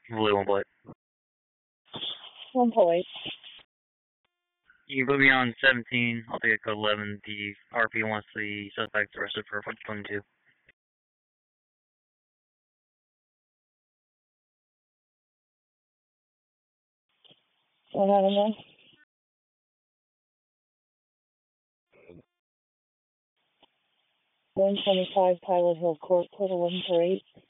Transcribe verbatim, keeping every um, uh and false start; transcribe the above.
Blue one point. One point. You can put me on seventeen. I'll take a code eleven. The R P wants the suspect arrested for twenty-two. What happened then? one twenty-five Pilot Hill Court, code eleven for eight.